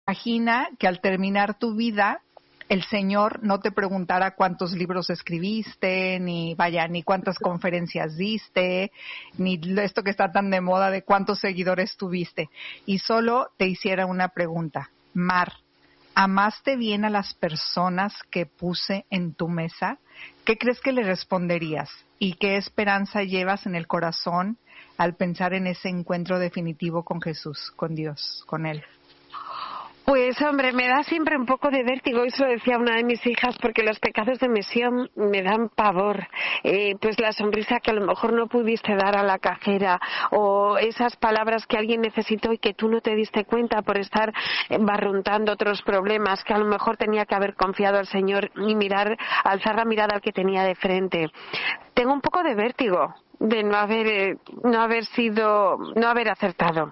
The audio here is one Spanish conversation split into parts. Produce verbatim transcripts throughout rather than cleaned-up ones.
Imagina que al terminar tu vida, el Señor no te preguntara cuántos libros escribiste, ni vaya, ni cuántas conferencias diste, ni esto que está tan de moda de cuántos seguidores tuviste, y solo te hiciera una pregunta: Mar, ¿amaste bien a las personas que puse en tu mesa? ¿Qué crees que le responderías? ¿Y qué esperanza llevas en el corazón al pensar en ese encuentro definitivo con Jesús, con Dios, con Él? Pues hombre, me da siempre un poco de vértigo, eso lo decía una de mis hijas, porque los pecados de omisión me dan pavor. Eh, pues la sonrisa que a lo mejor no pudiste dar a la cajera, o esas palabras que alguien necesitó y que tú no te diste cuenta por estar barruntando otros problemas, que a lo mejor tenía que haber confiado al Señor y mirar, alzar la mirada al que tenía de frente. Tengo un poco de vértigo de no haber, eh, no haber sido, no haber acertado.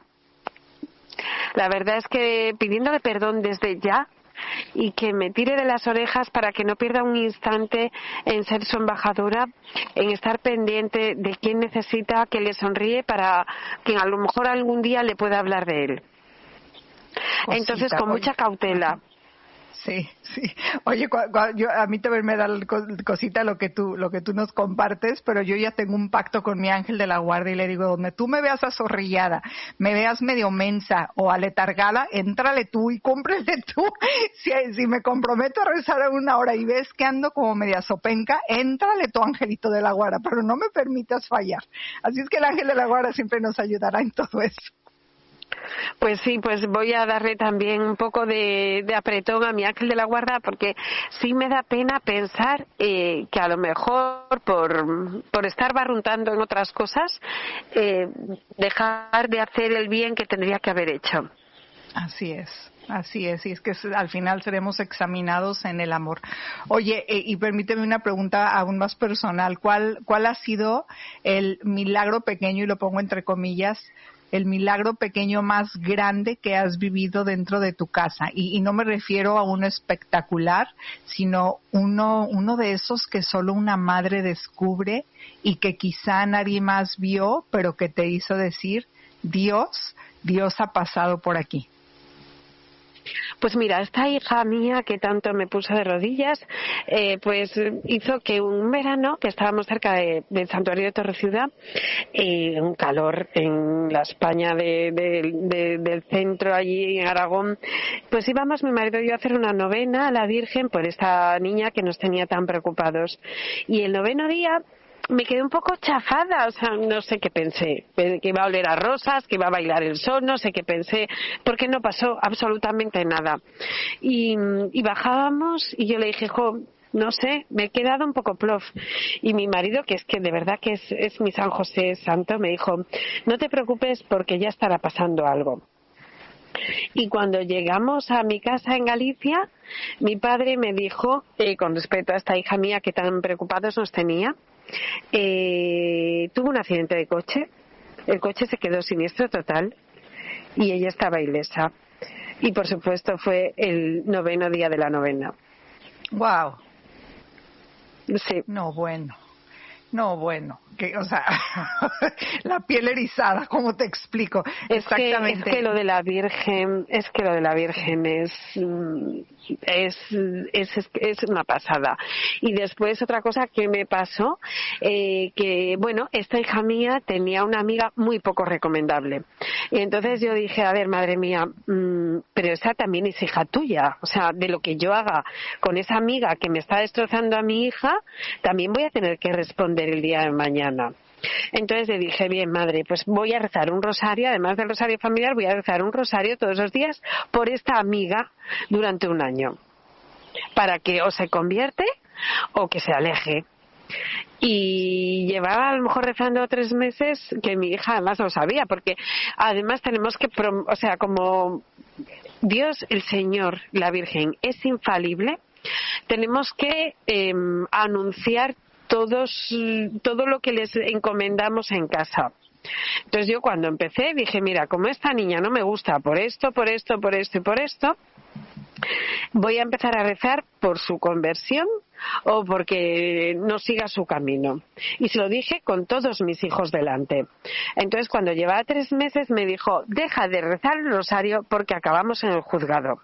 La verdad es que pidiéndole perdón desde ya y que me tire de las orejas para que no pierda un instante en ser su embajadora, en estar pendiente de quién necesita que le sonríe para que a lo mejor algún día le pueda hablar de él. Cosita, Entonces, con oye. mucha cautela. Sí, sí. Oye, cu- cu- yo, a mí también me da cosita lo que tú lo que tú nos compartes, pero yo ya tengo un pacto con mi ángel de la guarda y le digo, donde tú me veas azorrillada, me veas medio mensa o aletargada, éntrale tú y cómprele tú. Si, si me comprometo a rezar a una hora y ves que ando como media sopenca, éntrale tu angelito de la guarda, pero no me permitas fallar. Así es que el ángel de la guarda siempre nos ayudará en todo eso. Pues sí, pues voy a darle también un poco de, de apretón a mi ángel de la guarda, porque sí me da pena pensar eh, que a lo mejor por, por estar barruntando en otras cosas, eh, dejar de hacer el bien que tendría que haber hecho. Así es. Así es, y es que al final seremos examinados en el amor. Oye, eh, y permíteme una pregunta aún más personal. ¿Cuál, cuál ha sido el milagro pequeño, y lo pongo entre comillas, el milagro pequeño más grande que has vivido dentro de tu casa? Y, y no me refiero a uno espectacular, sino uno, uno de esos que solo una madre descubre y que quizá nadie más vio, pero que te hizo decir, Dios, Dios ha pasado por aquí. Pues mira, esta hija mía que tanto me puso de rodillas, eh, pues hizo que un verano, que estábamos cerca de, del santuario de Torreciudad, eh, un calor en la España de, de, de, del centro, allí en Aragón, pues íbamos mi marido y yo a hacer una novena a la Virgen por esta niña que nos tenía tan preocupados. Y el noveno día me quedé un poco chafada, o sea, no sé qué pensé, que iba a oler a rosas, que iba a bailar el sol, no sé qué pensé, porque no pasó absolutamente nada. Y, y bajábamos y yo le dije, jo, no sé, me he quedado un poco plof. Y mi marido, que es que de verdad que es, es mi San José Santo, me dijo, no te preocupes porque ya estará pasando algo. Y cuando llegamos a mi casa en Galicia, mi padre me dijo, eh, con respecto a esta hija mía que tan preocupados nos tenía, eh, tuvo un accidente de coche, el coche se quedó siniestro total y ella estaba ilesa. Y por supuesto fue el noveno día de la novena. Wow. Sí. No, bueno. No, bueno, que, o sea, la piel erizada, ¿cómo te explico? Es Exactamente. Que, es que lo de la Virgen, es que lo de la Virgen es, es, es, es, es una pasada. Y después otra cosa que me pasó, eh, que bueno, esta hija mía tenía una amiga muy poco recomendable. Y entonces yo dije, a ver, madre mía, mmm, pero esa también es hija tuya. O sea, de lo que yo haga con esa amiga que me está destrozando a mi hija, también voy a tener que responder el día de mañana. Entonces le dije, bien madre, pues voy a rezar un rosario, además del rosario familiar, voy a rezar un rosario todos los días por esta amiga durante un año, para que o se convierte o que se aleje. Y llevaba a lo mejor rezando tres meses, que mi hija además lo sabía, porque además tenemos que, o sea, como Dios, el Señor, la Virgen es infalible, tenemos que eh, anunciar todos todo lo que les encomendamos en casa. Entonces yo cuando empecé dije, mira, como esta niña no me gusta por esto, por esto, por esto y por esto, voy a empezar a rezar por su conversión o porque no siga su camino. Y se lo dije con todos mis hijos delante. Entonces cuando llevaba tres meses me dijo, deja de rezar el rosario porque acabamos en el juzgado.